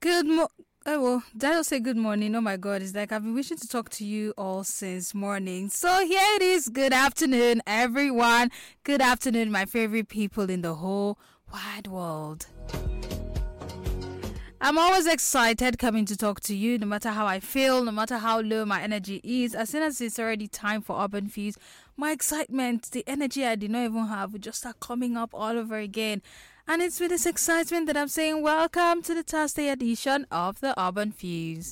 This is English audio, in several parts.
Did I say good morning? Oh my God, it's like I've been wishing to talk to you all since morning. So here it is. Good afternoon, everyone. Good afternoon, my favorite people in the whole wide world. I'm always excited coming to talk to you, no matter how I feel, no matter how low my energy is. As soon as it's already time for Urban Fuse, my excitement, the energy I did not even have, will just start coming up all over again. And it's with this excitement that I'm saying welcome to the Thursday edition of the Urban Fuse.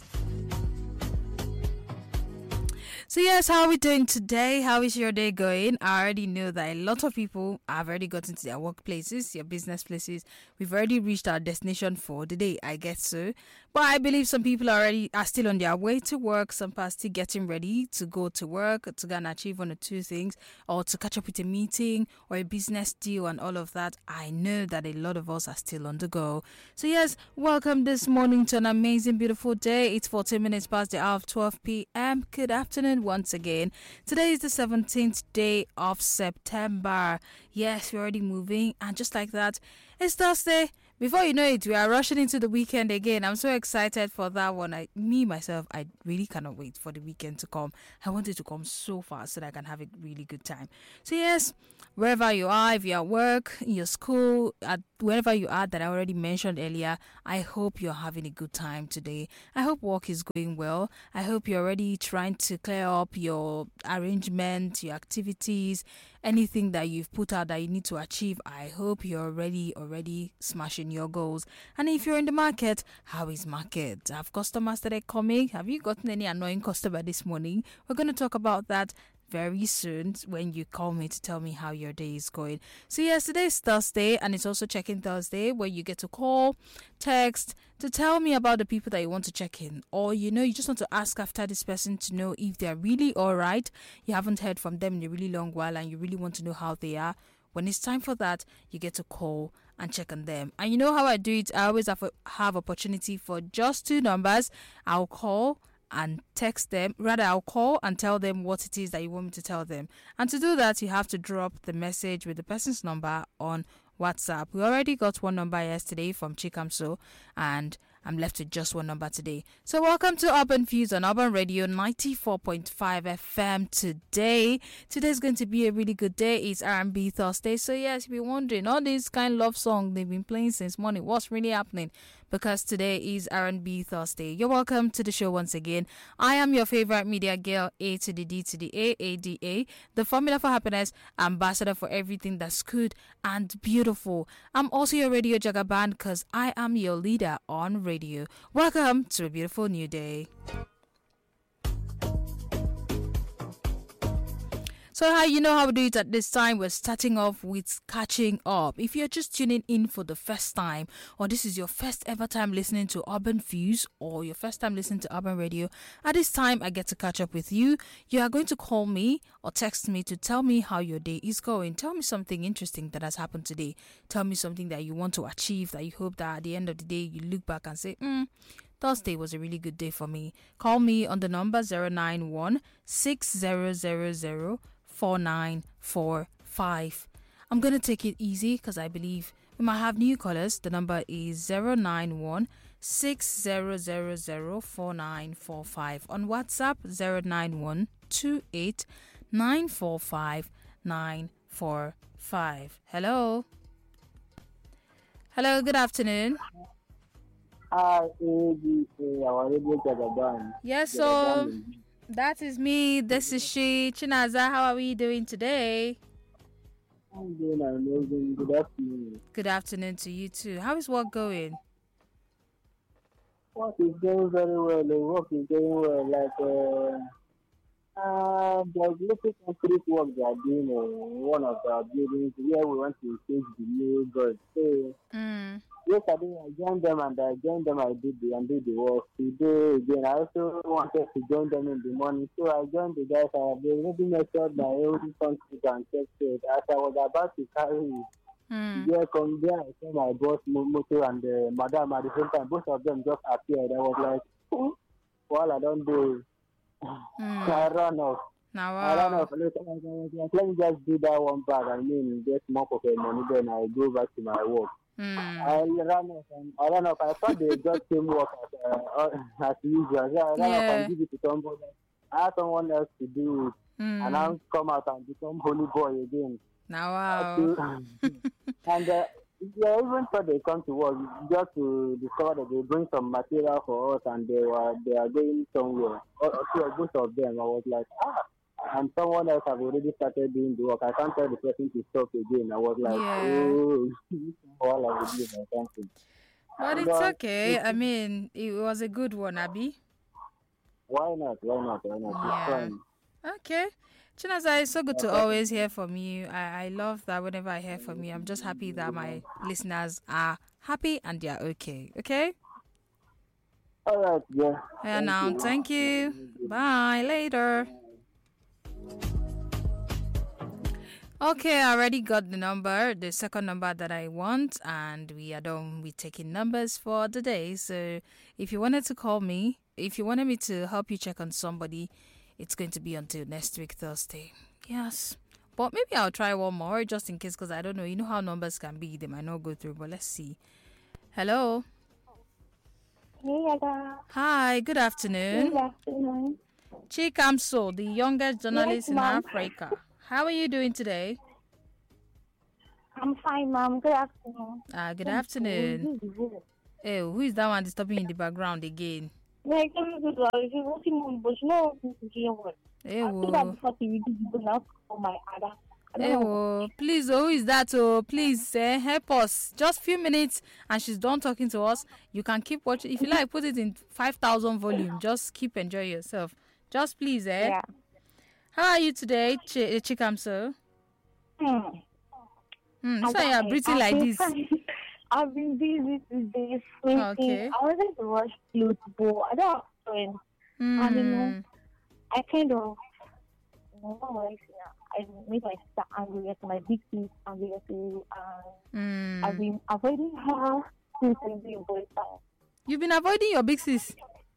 So yes, how are we doing today? How is your day going? I already know that a lot of people have already gotten to their workplaces, their business places. We've already reached our destination for the day, I guess so. But I believe some people are still on their way to work. Some are still getting ready to go to work to go and achieve one or two things, or to catch up with a meeting or a business deal and all of that. I know that a lot of us are still on the go. So yes, welcome this morning to an amazing, beautiful day. It's 14 minutes past the hour of 12 p.m. Good afternoon once again. Today is the 17th day of September. Yes, we're already moving, and just like that, it's Thursday. Before you know it, we are rushing into the weekend again. I'm so excited for that one. I really cannot wait for the weekend to come. I want it to come so fast so that I can have a really good time. So yes, wherever you are, if you're at work, in your school, at wherever you are that I already mentioned earlier, I hope you're having a good time today. I hope work is going well. I hope you're already trying to clear up your arrangement, your activities, anything that you've put out that you need to achieve. I hope you're already smashing your goals. And if you're in the market, how is market? Have customers started coming? Have you gotten any annoying customer this morning? We're going to talk about that very soon when you call me to tell me how your day is going. So yes, today is Thursday, and it's also check-in Thursday, where you get to call, text to tell me about the people that you want to check in, or you just want to ask after this person to know if they're really all right. You haven't heard from them in a really long while and you really want to know how they are. When it's time for that, you get to call and check on them. And you know how I do it? I always have opportunity for just two numbers. I'll call and text them. Rather, I'll call and tell them what it is that you want me to tell them. And to do that, you have to drop the message with the person's number on WhatsApp. We already got one number yesterday from Chikamso, and I'm left with just one number today. So welcome to Urban Fuse on Urban Radio 94.5 FM today. Today's going to be a really good day. It's R&B Thursday. So yes, if you're wondering, all these kind of love songs they've been playing since morning, what's really happening? Because today is R&B Thursday. You're welcome to the show once again. I am your favorite media girl, A to the D to the A, ADA, the formula for happiness, ambassador for everything that's good and beautiful. I'm also your radio jagaban because I am your leader on radio. Welcome to a beautiful new day. So how we do it at this time? We're starting off with catching up. If you're just tuning in for the first time, or this is your first ever time listening to Urban Fuse, or your first time listening to Urban Radio, at this time I get to catch up with you. You are going to call me or text me to tell me how your day is going. Tell me something interesting that has happened today. Tell me something that you want to achieve, that you hope that at the end of the day you look back and say, Thursday was a really good day for me. Call me on the number 091 6000 4945. I'm going to take it easy because I believe we might have new callers. The number is 091 6000 4945. On WhatsApp, 091 28 945 945. Hello. Hello, good afternoon. Hi, ABC, our radio Jagaban. Yes, so that is me. This is she. Chinaza, how are we doing today? I'm doing amazing. Good afternoon. Good afternoon to you too. How is work going? Work is going very well. The work is going well. There's little concrete work they are doing in one of our buildings where we want to change the new God. So, yesterday I joined them and I did the work. Today again, I also wanted to join them in the morning. So I joined the guys. I already measured my own concrete and tested. As I was about to carry it, from there I saw my boss Moto and Madam at the same time. Both of them just appeared. I was like, well, I don't do. I ran off. Let me just do that one part and then get more of the money. Then I go back to my work. I ran off. I thought they just came work as usual. So I ran off and give it to somebody. I had someone else to do it. And I'll come out and become holy boy again. Now, wow. And even though they come to work just to discover that they bring some material for us and they are going somewhere. Both of them, I was like, and someone else have already started doing the work. I can't tell the person to stop again. I was like, all I would do or something. But it's okay. I mean, it was a good one, Abby. Why not? Yeah. It's fine. Okay. Chinaza, it's so good to always hear from you. I love that whenever I hear from you, I'm just happy that my listeners are happy and they are okay. Okay? All right, yeah. Thank you. Bye. Later. Okay, I already got the second number that I want, and we are done with taking numbers for the day. So if you wanted to call me, if you wanted me to help you check on somebody, it's going to be until next week, Thursday. Yes. But maybe I'll try one more just in case, because I don't know. You know how numbers can be. They might not go through, but let's see. Hello. Hey, Ada. Hi, good afternoon. Good afternoon. Chikamso, the youngest journalist in Africa. How are you doing today? I'm fine, Mom. Good afternoon. Good afternoon. Hey, who is that one disturbing in the background again? Hey, please, who is that? Please help us. Just few minutes and she's done talking to us. You can keep watching. If you like, put it in 5,000 volume. Just keep enjoying yourself. Just please, Yeah. How are you today, Chikamso? So you are breathing like this. I've been busy today sleeping. Okay. I wanted to watch football. I don't have friends. And I kind of I made my sister angry at my big sis angry at me, and I've been avoiding her since I did boyfriend. You've been avoiding your big sis?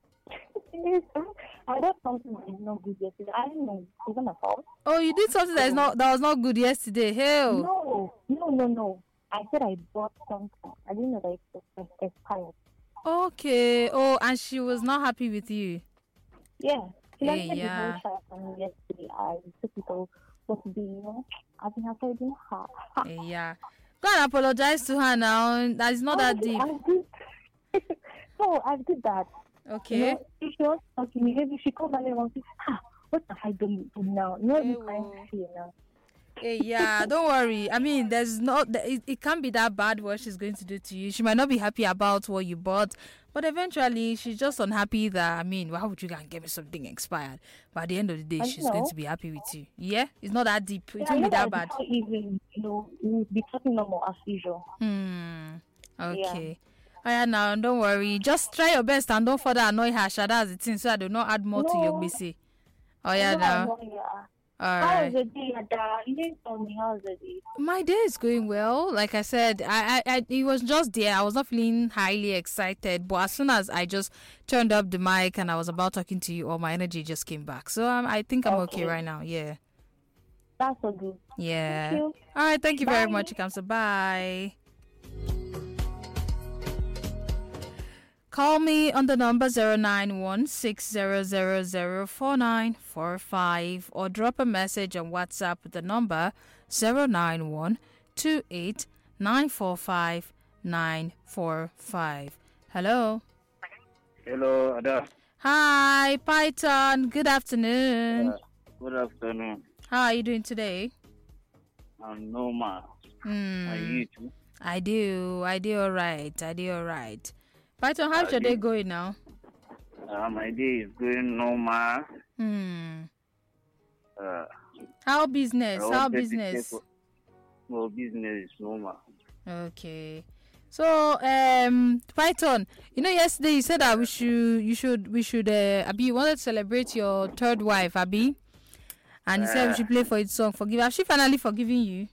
I did something that is not good yesterday. I don't know. It's not my fault. Oh, you did something that was not good yesterday. Hell. No. I said I bought something. I didn't know that it was expired. Okay. Oh, and she was not happy with you. Yeah. She the whole shot from me yesterday. I took it all for today, I've been avoiding her. Yeah. Go and apologize to her now. That is not that deep. No, I did that. Okay. If she wants to talk to me, maybe she comes and say, what have I done now? No, you can't see now. Yeah, don't worry. I mean, it can't be that bad what she's going to do to you. She might not be happy about what you bought, but eventually she's just unhappy that, I mean, why would you go and get me something expired? But at the end of the day, she's going to be happy with you. Yeah? It's not that deep. It won't be that bad. Even, we'll be talking normal as usual. Okay. Yeah. Now, don't worry. Just try your best and don't further annoy her. That's the thing, so I do not add more to your BC. Oh, yeah, now. All right. How's the day, Ada? You didn't tell me how's the day. My day is going well. Like I said, I it was just there. I was not feeling highly excited, but as soon as I just turned up the mic and I was about talking to you, all my energy just came back. So I think I'm okay right now. Yeah. That's so good. Yeah. Thank you. All right. Thank you very much, Ikamsa. Bye. Call me on the number 09160004945 or drop a message on WhatsApp with the number 09128945945. Hello. Hello, Ada. Hi, Python. Good afternoon. Good afternoon. How are you doing today? I'm normal. Are you too? I do all right. Python, how's your day going now? My day is going normal. How business? Well, business is normal. Okay. So, Python, yesterday you said that we should, Abi, you wanted to celebrate your third wife, Abi, and you said we should play for its song. Forgive. Has she finally forgiven you?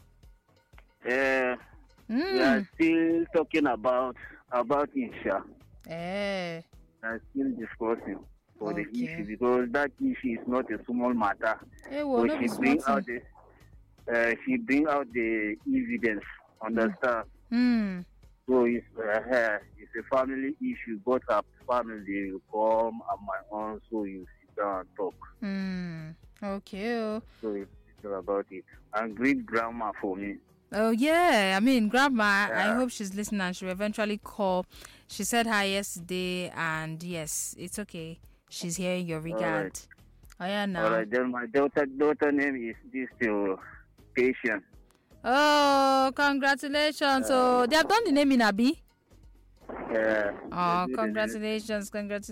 We are still talking about Isha. I'm still discussing for the issue because that issue is not a small matter. But she bring out the evidence. Understand? So it's a family issue. Both our family will come and my own, so you sit down and talk. Okay. So it's all about it. And great grandma for me. Oh, yeah. I mean, Grandma, I hope she's listening and she'll eventually call. She said hi yesterday, and yes, it's okay. She's hearing your regard. Right. Oh, yeah, now. All right, then my daughter name is this still Patient. Oh, congratulations. So they have done the name in Abi? Yeah. Oh, congratulations.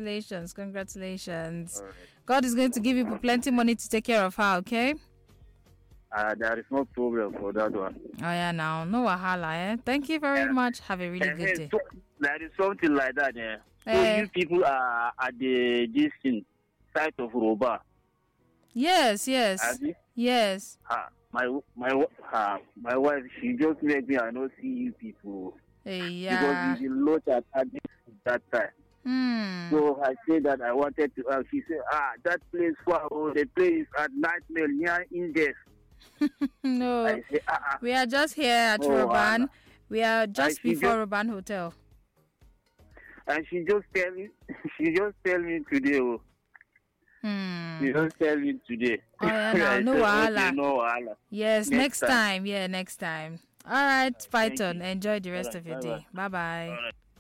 Right. God is going to give you plenty money to take care of her, okay? There is no problem for that one. Oh, yeah, now. No wahala, eh? Thank you very much. Have a really good day. So, there is something like that, yeah. So you people are at the site of Roba. Yes. Abi? Yes. My wife, she just made me I not see you people. Yeah. Because we looked at that time. So I said that I wanted to she said, that place the place at Nightmare near Index. No. I said, we are just here at Roban. We are just before Roban Hotel. And she just tell me today. You don't tell me today. Oh, yeah, no wahala. Okay, no wahala. Yes, next time. Yeah, next time. All right, Python. Enjoy the rest of your day. Bye-bye.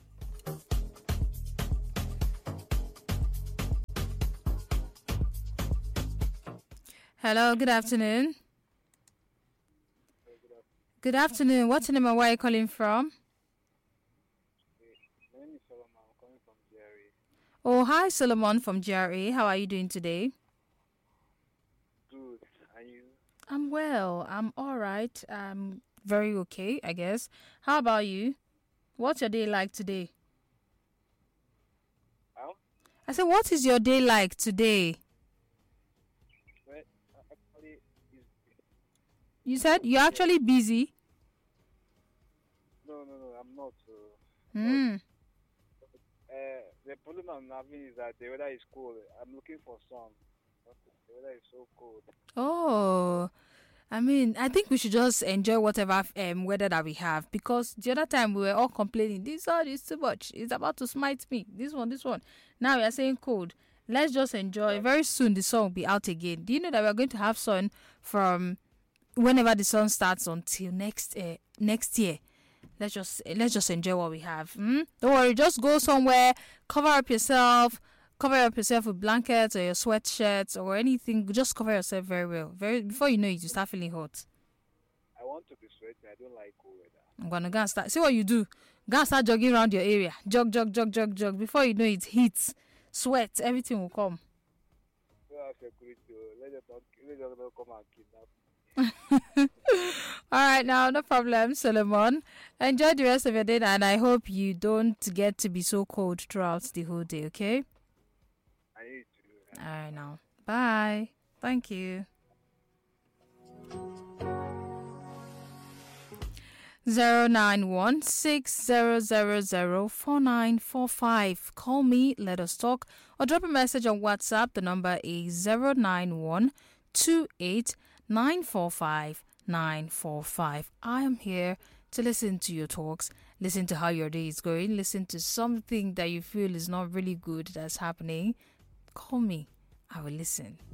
Hello, good afternoon. Good afternoon. What's your name and where are you calling from? My name is Solomon. I'm calling from GRA. Oh, hi, Solomon from GRA. How are you doing today? Good. And you? I'm well. I'm all right. I'm very okay, I guess. How about you? What's your day like today? How? I said, what is your day like today? Well, actually, You said you're actually busy? No, I'm not. The problem I'm having is that the weather is cold. I'm looking for sun. The weather is so cold. Oh, I mean, I think we should just enjoy whatever weather that we have, because the other time we were all complaining, this sun is too much. It's about to smite me. This one. Now we are saying cold. Let's just enjoy. Very soon the sun will be out again. Do you know that we are going to have sun from whenever the sun starts until next year? Let's just enjoy what we have. Don't worry, just go somewhere, cover up yourself with blankets or your sweatshirts or anything. Just cover yourself very well. Before you know it, you start feeling hot. I want to be sweaty. I don't like cold weather. I'm gonna go and start. See what you do. Go and start jogging around your area. Jog. Before you know it, heat, sweat, everything will come. Well, security. Let them not come and kidnap me. All right, now no problem, Solomon. Enjoy the rest of your day, and I hope you don't get to be so cold throughout the whole day. Okay. I need to. All right, now bye. Thank you. 09160004945. Call me, let us talk, or drop a message on WhatsApp. The number is 09128945945. I am here to listen to your talks, listen to how your day is going, listen to something that you feel is not really good that's happening. Call me. I will listen.